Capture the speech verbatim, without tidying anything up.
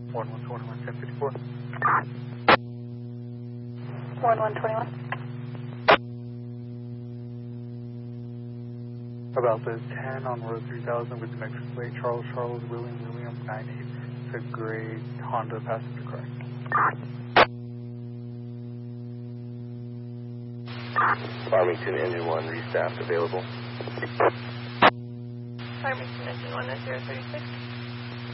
one one two one, ten fifty-four. one one two one. About the ten on road three thousand with Mexico Plate, Charles Charles William William nine eight. It's a gray Honda passenger car. Farmington Engine one, restaffed, available. Farmington Engine one is zero thirty-six.